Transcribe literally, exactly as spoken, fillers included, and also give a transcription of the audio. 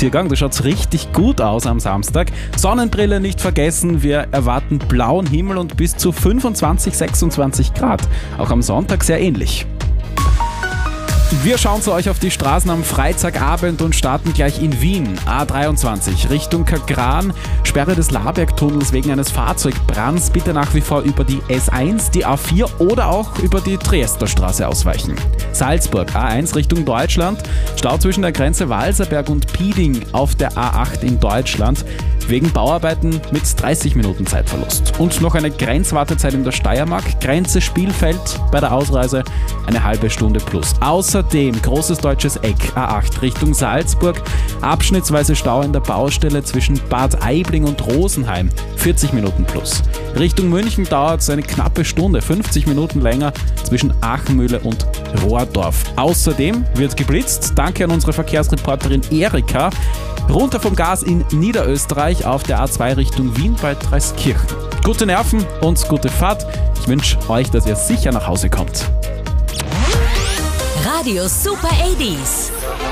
Spaziergang. Da schaut es richtig gut aus am Samstag. Sonnenbrille nicht vergessen. Wir erwarten blauen Himmel und bis zu fünfundzwanzig, sechsundzwanzig Grad. Auch am Sonntag sehr ähnlich. Wir schauen zu euch auf die Straßen am Freitagabend und starten gleich in Wien. A dreiundzwanzig Richtung Kagran, Sperre des Labergtunnels wegen eines Fahrzeugbrands. Bitte nach wie vor über die S eins, die A vier oder auch über die Triesterstraße ausweichen. Salzburg, A eins Richtung Deutschland, Stau zwischen der Grenze Walserberg und Pieding auf der A acht in Deutschland. Wegen Bauarbeiten mit dreißig Minuten Zeitverlust. Und noch eine Grenzwartezeit in der Steiermark. Grenze Spielfeld bei der Ausreise eine halbe Stunde plus. Außerdem großes deutsches Eck, A acht Richtung Salzburg. Abschnittsweise Stau in der Baustelle zwischen Bad Aibling und Rosenheim. vierzig Minuten plus. Richtung München dauert es eine knappe Stunde, fünfzig Minuten länger zwischen Achenmühle und Rohrdorf. Außerdem wird geblitzt. Danke an unsere Verkehrsreporterin Erika. Runter vom Gas in Niederösterreich auf der A zwei Richtung Wien bei Dreiskirchen. Gute Nerven und gute Fahrt. Ich wünsche euch, dass ihr sicher nach Hause kommt. Radio Super achtzig.